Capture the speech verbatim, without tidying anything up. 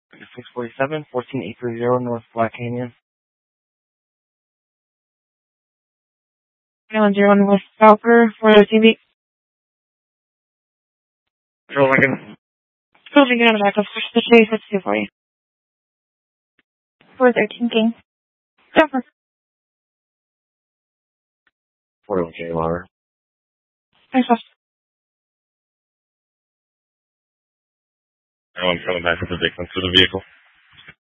six forty-seven, fourteen eight three zero North Black Canyon. nine one zero one West Stalker for the T V. Control Lincoln. Closing in on the back of the chase. Let's do for you. four thirteen King. Jumper. forty-one K Lower. Thanks, boss. I'm coming back with the victim to the vehicle.